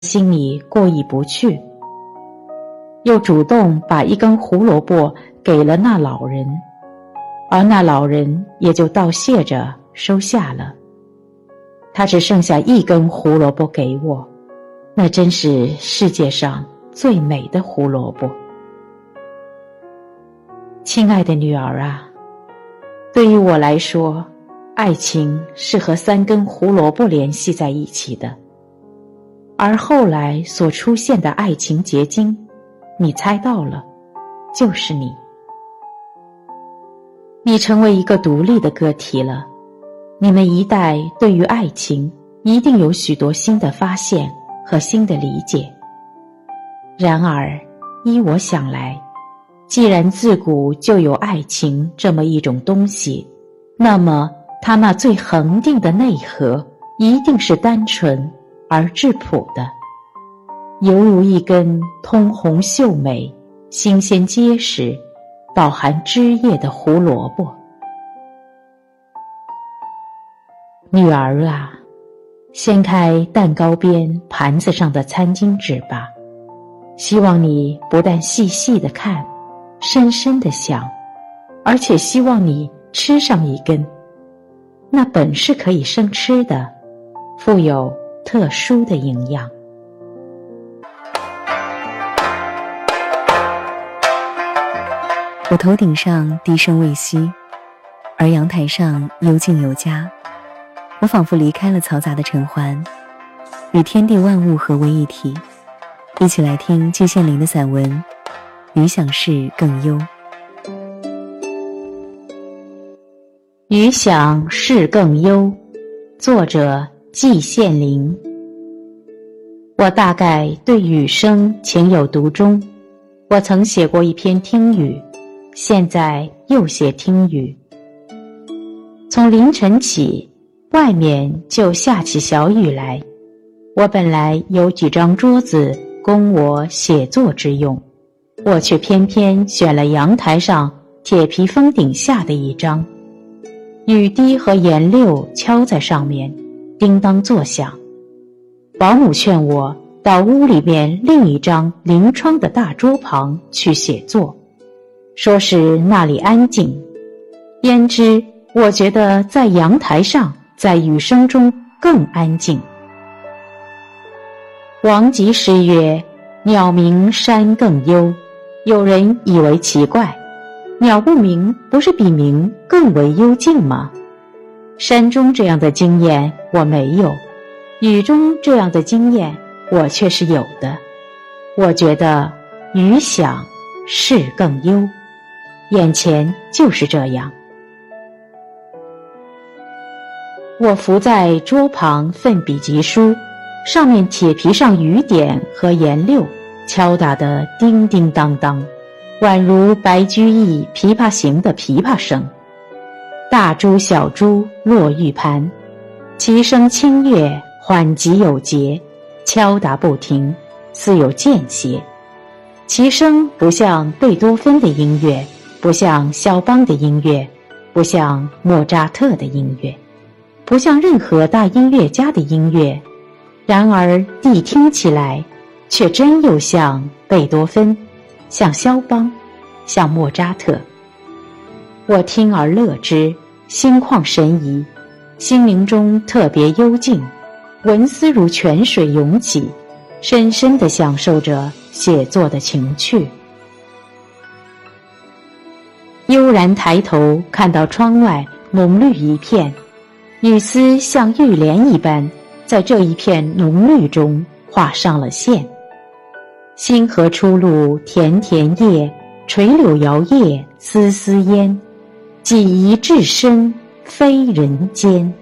心里过意不去，又主动把一根胡萝卜给了那老人，而那老人也就道谢着收下了。他只剩下一根胡萝卜给我，那真是世界上最美的胡萝卜。亲爱的女儿啊，对于我来说，爱情是和3根胡萝卜联系在一起的，而后来所出现的爱情结晶，你猜到了，就是你。你成为一个独立的个体了，你们一代对于爱情一定有许多新的发现和新的理解。然而，依我想来，既然自古就有爱情这么一种东西，那么它那最恒定的内核一定是单纯而质朴的，犹如一根通红秀美、新鲜结实、饱含汁液的胡萝卜。女儿啊，掀开蛋糕边盘子上的餐巾纸吧，希望你不但细细地看，深深地想，而且希望你吃上一根，那本是可以生吃的，富有特殊的营养。 我头顶上低声未息，而阳台上幽静有家。我仿佛离开了嘈杂的尘寰，与天地万物合为一体。一起来听季羡林的散文《余想事更幽》。 余想事更幽，作者季羡林。我大概对语声情有独钟，我曾写过一篇听语，现在又写听语。从凌晨起，外面就下起小雨来，我本来有几张桌子供我写作之用，我却偏偏选了阳台上铁皮封顶下的一张，雨滴和颜料敲在上面，叮当作响。保姆劝我到屋里面另一张临窗的大桌旁去写作，说是那里安静。焉知我觉得在阳台上，在雨声中更安静。王吉诗曰：鸟鸣山更幽。有人以为奇怪，鸟不鸣不是比鸣更为幽静吗？山中这样的经验我没有，雨中这样的经验我却是有的。我觉得余想事更幽，眼前就是这样。我伏在桌旁奋笔疾书，上面铁皮上雨点和颜料敲打得叮叮当当，宛如白居易《琵琶行》的琵琶声。大珠小珠落玉盘，其声清越，缓急有节，敲打不停，似有间歇。其声不像贝多芬的音乐，不像肖邦的音乐，不像莫扎特的音乐，不像任何大音乐家的音乐，然而谛听起来却真又像贝多芬，像肖邦，像莫扎特。我听而乐之，心旷神怡，心灵中特别幽静，文思如泉水涌起，深深地享受着写作的情趣。悠然抬头，看到窗外浓绿一片，雨丝像玉莲一般，在这一片浓绿中画上了线。星河出露田田叶，垂柳摇曳丝丝烟，几宜至深非人间。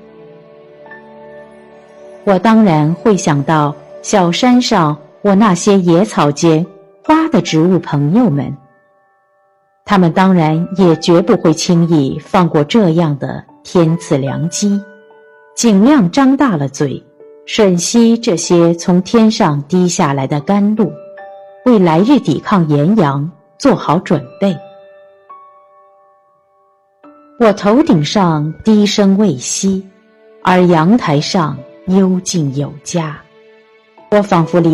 我当然会想到小山上我那些野草间花的植物朋友们，他们当然也绝不会轻易放过这样的天赐良机，尽量张大了嘴，吮吸这些从天上滴下来的甘露，为来日抵抗炎阳做好准备。我头顶上低声未息，而阳台上幽静有家。我仿佛离